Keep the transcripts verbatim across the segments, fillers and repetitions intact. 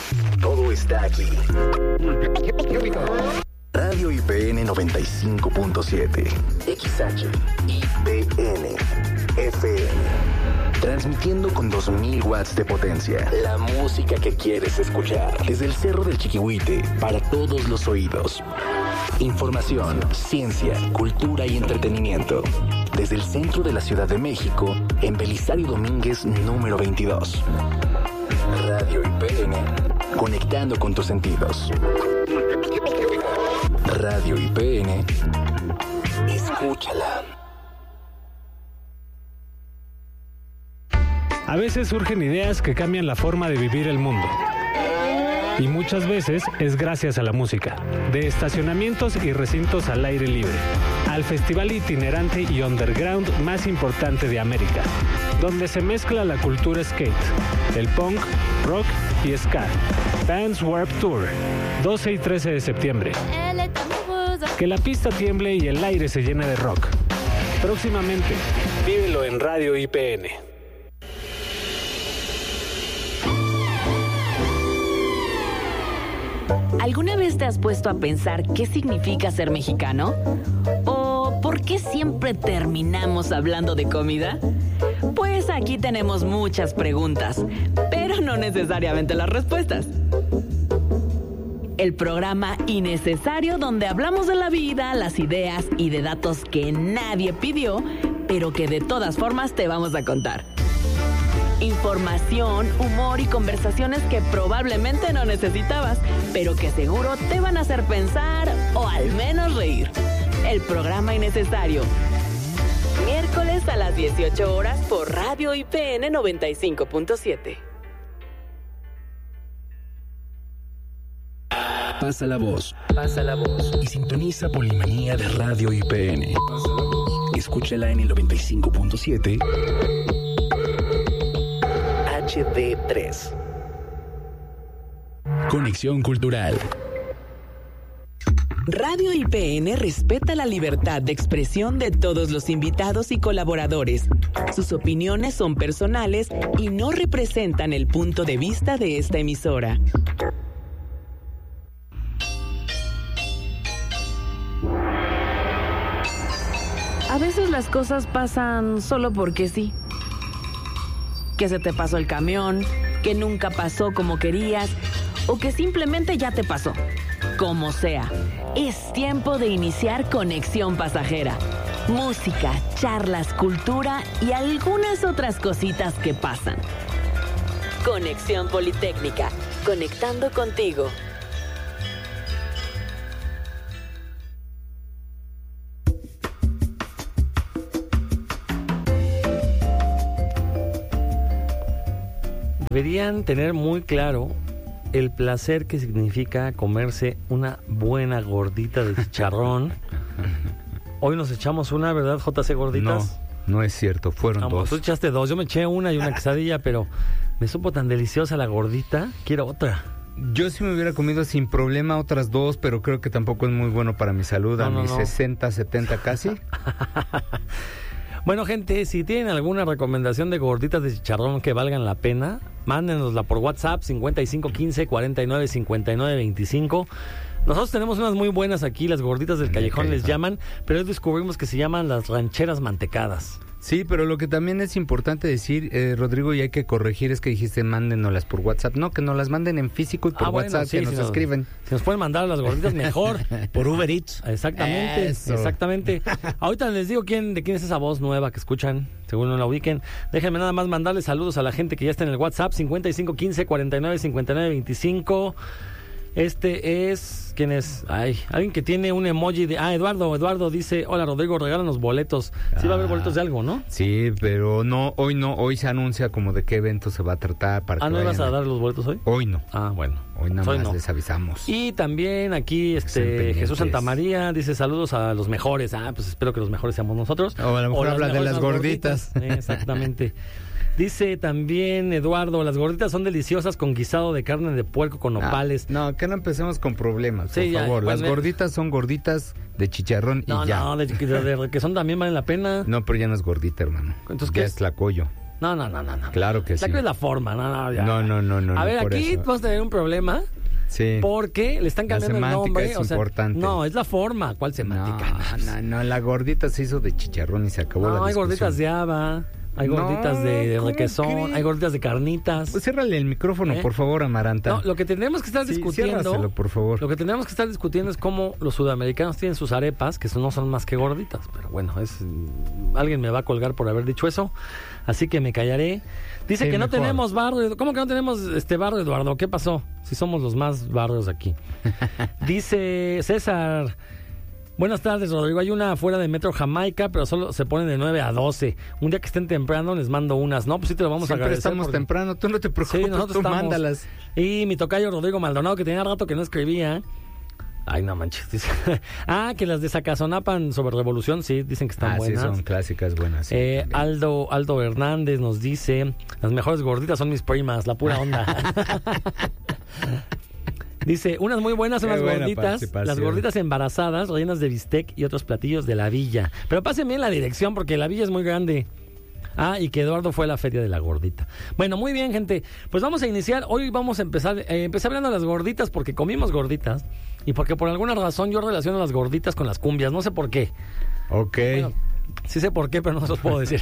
Todo está aquí. Radio I P N noventa y cinco punto siete, X H I P N F M. Transmitiendo con dos mil watts de potencia. La música que quieres escuchar. Desde el Cerro del Chiquihuite, para todos los oídos. Información, ciencia, cultura y entretenimiento. Desde el centro de la Ciudad de México, en Belisario Domínguez, número veintidós. Radio I P N, conectando con tus sentidos. Radio I P N, escúchala. A veces surgen ideas que cambian la forma de vivir el mundo. Y muchas veces es gracias a la música. De estacionamientos y recintos al aire libre, al festival itinerante y underground más importante de América, donde se mezcla la cultura skate, el punk, rock y ska. Vans Warped Tour, doce y trece de septiembre. Que la pista tiemble y el aire se llene de rock. Próximamente, vívelo en Radio I P N. ¿Alguna vez te has puesto a pensar qué significa ser mexicano? ¿O por qué siempre terminamos hablando de comida? Pues aquí tenemos muchas preguntas, pero no necesariamente las respuestas. El programa innecesario donde hablamos de la vida, las ideas y de datos que nadie pidió, pero que de todas formas te vamos a contar. Información, humor y conversaciones que probablemente no necesitabas, pero que seguro te van a hacer pensar o al menos reír. El programa innecesario. Miércoles a las dieciocho horas por Radio I P N noventa y cinco punto siete. Pasa la voz. Pasa la voz. Y sintoniza Polimanía de Radio I P N. Escúchala en el noventa y cinco punto siete. H D tres. Conexión Cultural. Radio I P N respeta la libertad de expresión de todos los invitados y colaboradores. Sus opiniones son personales y no representan el punto de vista de esta emisora. A veces las cosas pasan solo porque sí. Que se te pasó el camión, que nunca pasó como querías, o que simplemente ya te pasó. Como sea, es tiempo de iniciar Conexión Pasajera. Música, charlas, cultura y algunas otras cositas que pasan. Conexión Politécnica, conectando contigo. Deberían tener muy claro el placer que significa comerse una buena gordita de chicharrón. Hoy nos echamos una, ¿verdad, J C Gorditas? No, no es cierto, fueron Vamos, dos. Tú echaste dos, yo me eché una y una quesadilla, pero me supo tan deliciosa la gordita, quiero otra. Yo sí me hubiera comido sin problema otras dos, pero creo que tampoco es muy bueno para mi salud, no, a no, mis no. sesenta, setenta casi. Bueno, gente, si tienen alguna recomendación de gorditas de chicharrón que valgan la pena, mándenosla por WhatsApp cincuenta y cinco quince cuarenta y nueve cincuenta y nueve veinticinco. Nosotros tenemos unas muy buenas aquí, las gorditas del callejón, callejón les llaman, pero hoy descubrimos que se llaman las rancheras mantecadas. Sí, pero lo que también es importante decir, eh, Rodrigo, y hay que corregir, es que dijiste mándenoslas por WhatsApp. No, que nos las manden en físico y por ah, bueno, WhatsApp, sí, que nos si escriben. Nos, si nos pueden mandar las gorditas, mejor. Por Uber Eats. Exactamente, Eso. exactamente. Ahorita les digo quién de quién es esa voz nueva que escuchan, según no la ubiquen. Déjenme nada más mandarles saludos a la gente que ya está en el WhatsApp, cincuenta y cinco quince cuarenta y nueve cincuenta y nueve veinticinco. Este es... ¿Quién es? Ay, alguien que tiene un emoji de... Ah, Eduardo. Eduardo dice... Hola, Rodrigo, regálanos boletos. Sí va a haber boletos de algo, ¿no? Sí, pero no, hoy no. Hoy se anuncia como de qué evento se va a tratar. Para ah, ¿no vas a dar los boletos hoy? Hoy no. Ah, bueno. Hoy nada hoy más no. les avisamos. Y también aquí este Jesús Santamaría dice saludos a los mejores. Ah, pues espero que los mejores seamos nosotros. O a lo mejor o habla de las gorditas. gorditas. Exactamente. Dice también Eduardo, las gorditas son deliciosas con guisado de carne de puerco con nopales. No, no que no empecemos con problemas, por sí, ya, favor. bueno, las gorditas son gorditas de chicharrón no, y ya. No, de, de, de que son también valen la pena. No, pero ya no es gordita, hermano. Entonces, ya ¿qué es tlacoyo. No, no, no, no. no. Claro que la sí. La que es la forma. No, no, ya. no, no, no, no. A ver, por aquí eso. vamos a tener un problema. Sí. Porque le están cambiando la el nombre. Es o sea, importante. no, es la forma. ¿Cuál semántica? No, no, no, la gordita se hizo de chicharrón y se acabó no, la hay discusión. gorditas de haba, hay No, gorditas de, de ¿cómo requesón, crees? hay gorditas de carnitas. Pues ciérrale el micrófono, ¿Eh? por favor, Amaranta. No, lo que tendremos que estar Sí, discutiendo, ciérraselo, por favor. lo que tendremos que estar discutiendo es cómo los sudamericanos tienen sus arepas, que no son más que gorditas, pero bueno, es alguien me va a colgar por haber dicho eso, así que me callaré. Dice Sí, que no mejor. tenemos barrio, ¿cómo que no tenemos este barrio, Eduardo? ¿Qué pasó? Si somos los más barrios aquí. Dice César, buenas tardes, Rodrigo. Hay una afuera de Metro Jamaica, pero solo se ponen de nueve a doce. Un día que estén temprano les mando unas. No, pues sí te lo vamos Siempre a agradecer. estamos porque... temprano, tú no te preocupes, Sí, nosotros tú estamos. mándalas. Y mi tocayo Rodrigo Maldonado, que tenía rato que no escribía. Ay, no manches. Dice. Ah, que las de Zacazonapan sobre Revolución, sí, dicen que están Ah, buenas. sí, son clásicas buenas. Sí, Eh, también. Aldo, Aldo Hernández nos dice, las mejores gorditas son mis primas, la pura onda. Dice, unas muy buenas son Qué las buena gorditas, participación. las gorditas embarazadas, rellenas de bistec y otros platillos de la villa. Pero pasen bien la dirección porque la villa es muy grande. Ah, y que Eduardo fue a la feria de la gordita. Bueno, muy bien, gente. Pues vamos a iniciar. Hoy vamos a empezar. Eh, empecé hablando de las gorditas porque comimos gorditas y porque por alguna razón yo relaciono las gorditas con las cumbias. No sé por qué. Ok. Bueno, sí sé por qué, pero no se los puedo decir.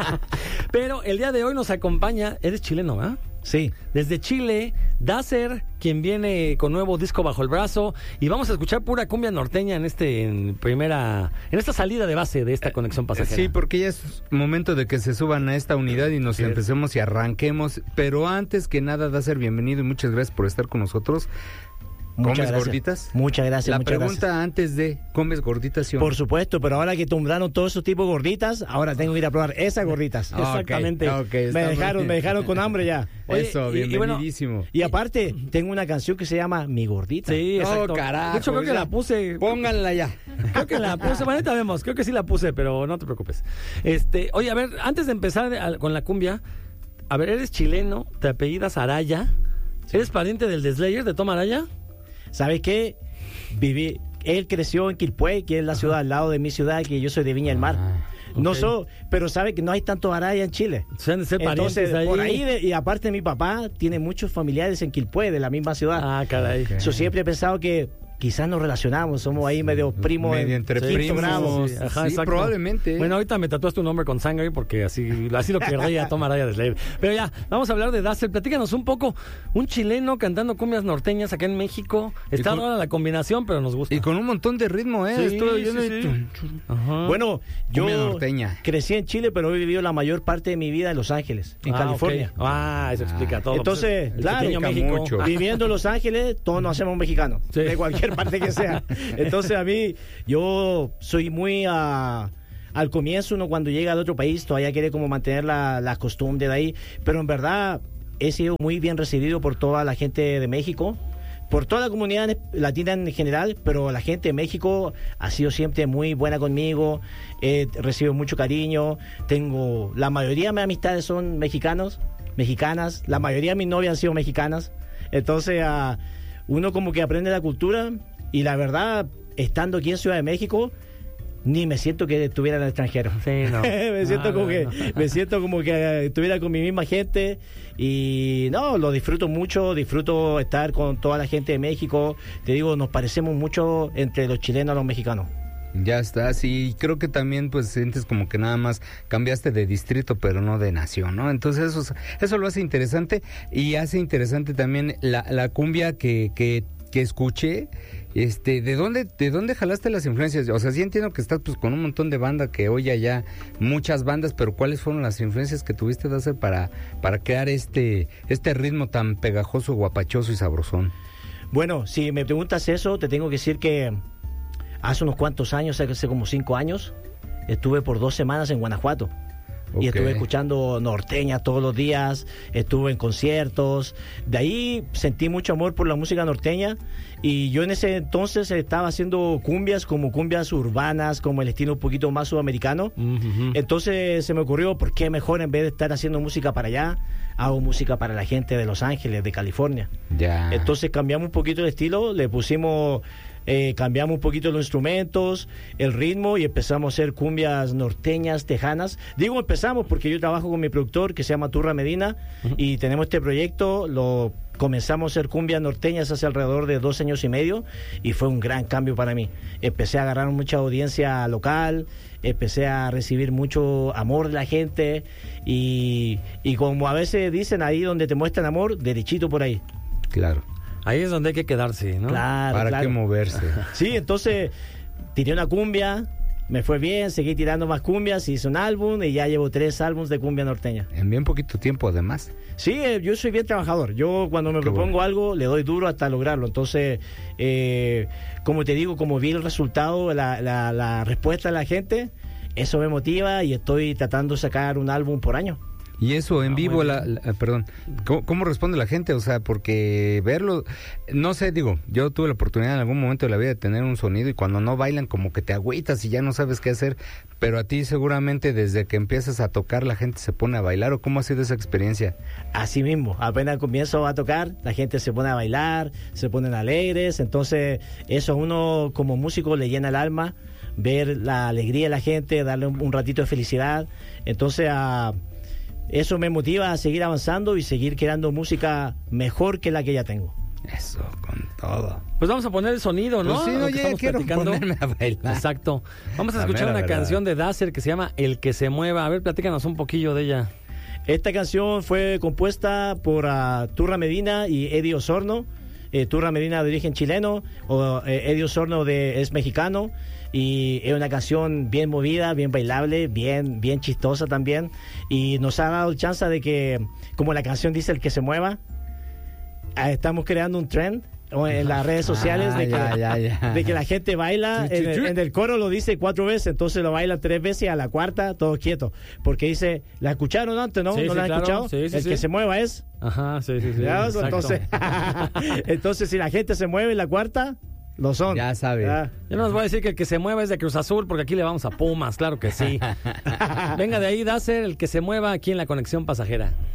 Pero el día de hoy nos acompaña. Eres chileno, ¿verdad? Sí. Desde Chile, Dacer, quien viene con nuevo disco bajo el brazo, y vamos a escuchar pura cumbia norteña en este en primera en esta salida de base de esta conexión pasajera. Sí, porque ya es momento de que se suban a esta unidad y nos Sí, empecemos y arranquemos. Pero antes que nada, Dacer, bienvenido y muchas gracias por estar con nosotros. Muchas ¿Comes gracias. gorditas? Muchas gracias. La muchas pregunta gracias. antes de, ¿comes gorditas sí o no? Por supuesto, pero ahora que tumbraron todos esos tipos de gorditas, ahora tengo que ir a probar esas gorditas. Ah, ok, Exactamente. ok, está me muy dejaron, bien. me dejaron con hambre ya. Oye, Eso, y- y bueno, bienvenidísimo. Y aparte, tengo una canción que se llama Mi Gordita. Sí, Oh, exacto. carajo, de hecho, creo que ya. la puse. Pónganla ya. Creo que la puse. Bueno, ahorita vemos. Creo que sí la puse, pero no te preocupes. Este, oye, a ver, antes de empezar a- con la cumbia, a ver, eres chileno, te apellidas Araya. ¿Eres pariente del de Slayer, de Tom Araya? ¿Sabes qué? Viví, él creció en Quilpué, que es la ciudad al lado de mi ciudad, que yo soy de Viña del Mar. Ah, No ok. so, pero sabe que no hay tanto araya en Chile. Se han de ser parientes Entonces, ahí. por ahí, de- y aparte mi papá tiene muchos familiares en Quilpué, de la misma ciudad. Ah, caray. Ok. Yo siempre he pensado que quizás nos relacionamos, somos ahí medio primos. Medio en entre quinto primos. grado. Sí, ajá, Sí, exacto. probablemente. Bueno, ahorita me tatuaste un nombre con sangre porque así, así lo querría Tom Araya de Slayer. Pero ya, vamos a hablar de Dacer. Platícanos un poco. Un chileno cantando cumbias norteñas acá en México. Está con- rara la combinación, pero nos gusta. Y con un montón de ritmo, ¿eh? Sí, Estuve sí, oyendo y- sí. Ajá. Bueno, yo Cumbia norteña. crecí en Chile, pero he vivido la mayor parte de mi vida en Los Ángeles, en Ah, California. ok. Ah, eso explica todo. Entonces, Pues, el claro, pequeño explica México. mucho. Ah, Viviendo en Los Ángeles, todos nos hacemos mexicanos, Sí. de cualquier parte que sea. Entonces, a mí, yo soy muy ah, al comienzo, uno cuando llega de otro país, todavía quiere como mantener la, la costumbre de ahí, pero en verdad he sido muy bien recibido por toda la gente de México, por toda la comunidad latina en general, pero la gente de México ha sido siempre muy buena conmigo, he recibido mucho cariño, tengo, la mayoría de mis amistades son mexicanos, mexicanas, la mayoría de mis novias han sido mexicanas, entonces ah, uno como que aprende la cultura y la verdad, estando aquí en Ciudad de México, ni me siento que estuviera en el extranjero. Sí, no. me siento Ah, como no, que no. me siento como que estuviera con mi misma gente y no, lo disfruto mucho, disfruto estar con toda la gente de México. Te digo, nos parecemos mucho entre los chilenos y los mexicanos. Ya está, sí, creo que también pues sientes como que nada más cambiaste de distrito pero no de nación, ¿no? Entonces eso, eso lo hace interesante y hace interesante también la, la cumbia que, que, que escuché. Este, ¿de dónde, de dónde jalaste las influencias? O sea, sí entiendo que estás pues con un montón de banda que oye allá muchas bandas, pero ¿cuáles fueron las influencias que tuviste de hacer para, para crear este, este ritmo tan pegajoso, guapachoso y sabrosón? Bueno, si me preguntas eso, te tengo que decir que hace unos cuantos años, hace como cinco años, estuve por dos semanas en Guanajuato. Ok. Y estuve escuchando norteña todos los días, estuve en conciertos, de ahí sentí mucho amor por la música norteña y yo en ese entonces estaba haciendo cumbias como cumbias urbanas, como el estilo un poquito más sudamericano. Ujú. Entonces se me ocurrió, ¿por qué mejor en vez de estar haciendo música para allá, hago música para la gente de Los Ángeles, de California? Ya. Entonces cambiamos un poquito el estilo, le pusimos eh, cambiamos un poquito los instrumentos, el ritmo y empezamos a hacer cumbias norteñas, tejanas. Digo empezamos porque yo trabajo con mi productor que se llama Turra Medina uh-huh. y tenemos este proyecto, lo comenzamos a hacer cumbias norteñas hace alrededor de dos años y medio y fue un gran cambio para mí. Empecé a agarrar mucha audiencia local, empecé a recibir mucho amor de la gente y, y como a veces dicen ahí donde te muestran amor, derechito por ahí. Claro. Ahí es donde hay que quedarse, ¿no? Claro, ¿Para claro. qué moverse? Sí, entonces tiré una cumbia, me fue bien, seguí tirando más cumbias, hice un álbum y ya llevo tres álbumes de cumbia norteña. En bien poquito tiempo, además. Sí, eh, yo soy bien trabajador. Yo cuando me Qué propongo bueno. algo, le doy duro hasta lograrlo. Entonces, eh, como te digo, como vi el resultado, la, la, la respuesta de la gente, eso me motiva y estoy tratando de sacar un álbum por año. Y eso en Ah, vivo, muy la, bien. la- perdón, ¿cómo, cómo responde la gente? O sea, porque verlo, no sé, digo, yo tuve la oportunidad en algún momento de la vida de tener un sonido y cuando no bailan como que te agüitas y ya no sabes qué hacer, pero a ti seguramente desde que empiezas a tocar la gente se pone a bailar, ¿o cómo ha sido esa experiencia? Así mismo, apenas comienzo a tocar, la gente se pone a bailar, se ponen alegres, entonces eso a uno como músico le llena el alma, ver la alegría de la gente, darle un, un ratito de felicidad, entonces a... Eso me motiva a seguir avanzando y seguir creando música mejor que la que ya tengo. Eso, con todo. Pues vamos a poner el sonido, ¿no? Pues sí, Lo no, que ya estamos quiero platicando. ponerme a bailar. Exacto. Vamos a La escuchar mera una verdad. canción de Dazer que se llama El que se mueva. A ver, platícanos un poquillo de ella. Esta canción fue compuesta por uh, Turra Medina y Eddie Osorno. Eh, Turra Medina de origen chileno, o eh, Eddie Osorno de, es mexicano. Y es una canción bien movida, bien bailable, bien, bien chistosa también. Y nos ha dado chance de que, como la canción dice, el que se mueva, ah, estamos creando un trend o en las redes sociales Ah, de, que, ya, ya, ya. de que la gente baila, en el, en el coro lo dice cuatro veces, entonces lo baila tres veces y a la cuarta todo quieto, porque dice, ¿la escucharon antes, no? Sí, ¿No sí, la han claro. escuchado? Sí, sí, el sí. que se mueva es... Ajá, sí, sí, sí. ¿Ya? Exacto. Entonces, entonces si la gente se mueve en la cuarta, lo son. Ya sabe. Ya. Yo no les voy a decir que el que se mueva es de Cruz Azul, porque aquí le vamos a Pumas, claro que sí. Venga de ahí, Dazer, el que se mueva aquí en la conexión pasajera.